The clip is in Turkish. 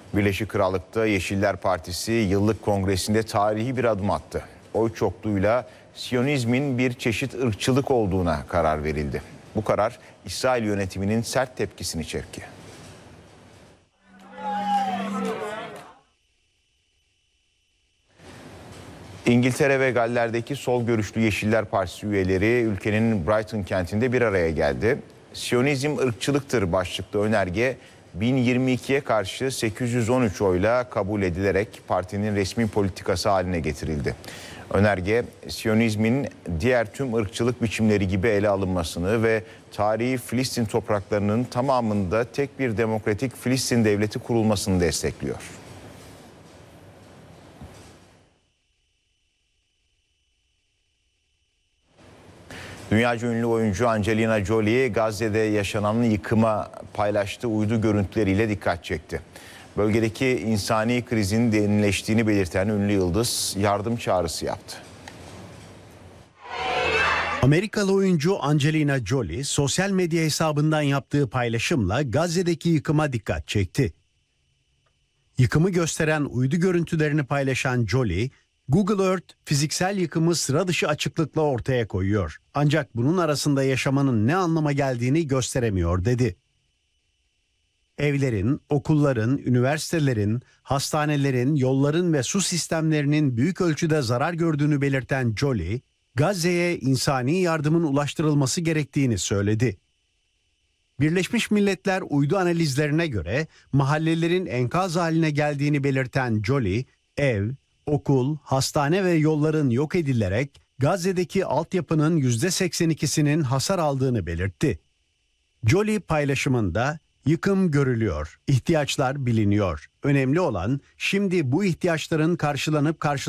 Birleşik Krallık'ta Yeşiller Partisi yıllık kongresinde tarihi bir adım attı. Oy çokluğuyla Siyonizmin bir çeşit ırkçılık olduğuna karar verildi. Bu karar İsrail yönetiminin sert tepkisini çekti. İngiltere ve Galler'deki sol görüşlü Yeşiller Partisi üyeleri ülkenin Brighton kentinde bir araya geldi. Siyonizm ırkçılıktır başlıklı önerge 1022'ye karşı 813 oyla kabul edilerek partinin resmi politikası haline getirildi. Önerge, Siyonizmin diğer tüm ırkçılık biçimleri gibi ele alınmasını ve tarihi Filistin topraklarının tamamında tek bir demokratik Filistin devleti kurulmasını destekliyor. Dünyaca ünlü oyuncu Angelina Jolie, Gazze'de yaşanan yıkıma paylaştığı uydu görüntüleriyle dikkat çekti. Bölgedeki insani krizin derinleştiğini belirten ünlü yıldız yardım çağrısı yaptı. Amerikalı oyuncu Angelina Jolie, sosyal medya hesabından yaptığı paylaşımla Gazze'deki yıkıma dikkat çekti. Yıkımı gösteren uydu görüntülerini paylaşan Jolie, Google Earth fiziksel yıkımı sıra dışı açıklıkla ortaya koyuyor. Ancak bunun arasında yaşamanın ne anlama geldiğini gösteremiyor dedi. Evlerin, okulların, üniversitelerin, hastanelerin, yolların ve su sistemlerinin büyük ölçüde zarar gördüğünü belirten Jolie, Gazze'ye insani yardımın ulaştırılması gerektiğini söyledi. Birleşmiş Milletler uydu analizlerine göre mahallelerin enkaz haline geldiğini belirten Jolie, ev, okul, hastane ve yolların yok edilerek Gazze'deki altyapının %82'sinin hasar aldığını belirtti. Jolie paylaşımında yıkım görülüyor, ihtiyaçlar biliniyor. Önemli olan şimdi bu ihtiyaçların karşılanıp